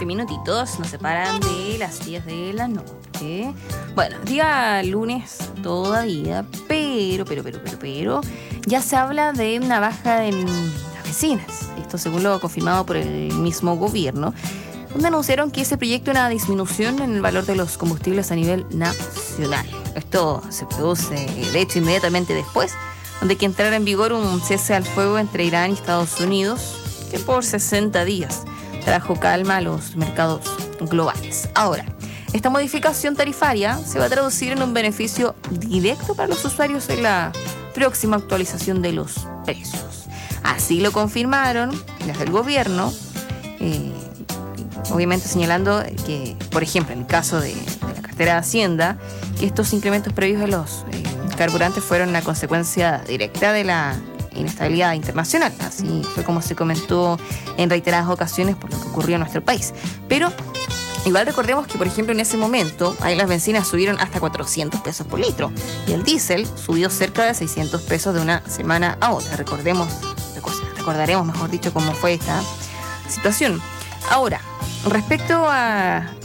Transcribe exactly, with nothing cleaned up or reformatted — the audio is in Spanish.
veinte minutitos nos separan de las diez de la noche. Bueno, día lunes todavía, pero, pero, pero, pero, pero, ya se habla de una baja en las bencinas. Esto según lo confirmado por el mismo gobierno, donde anunciaron que se proyecta una disminución en el valor de los combustibles a nivel nacional. Esto se produce, de hecho, inmediatamente después de que entrara en vigor un cese al fuego entre Irán y Estados Unidos, que por sesenta días trajo calma a los mercados globales. Ahora, esta modificación tarifaria se va a traducir en un beneficio directo para los usuarios en la próxima actualización de los precios. Así lo confirmaron desde el gobierno, eh, obviamente señalando que, por ejemplo, en el caso de, de la cartera de Hacienda, que estos incrementos previos en los eh, carburantes fueron una consecuencia directa de la inestabilidad internacional. Así fue como se comentó en reiteradas ocasiones por lo que ocurrió en nuestro país. Pero igual recordemos que, por ejemplo, en ese momento ahí las bencinas subieron hasta cuatrocientos pesos por litro y el diésel subió cerca de seiscientos pesos de una semana a otra. Recordemos, recordaremos, mejor dicho, cómo fue esta situación. Ahora, respecto a